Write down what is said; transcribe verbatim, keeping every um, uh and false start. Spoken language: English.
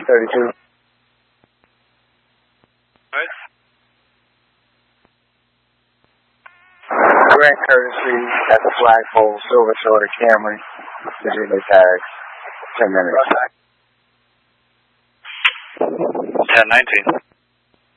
thirty-two. What? Grant courtesy at the flagpole, silver Toyota Camry, Virginia tags, ten minutes. ten nineteen.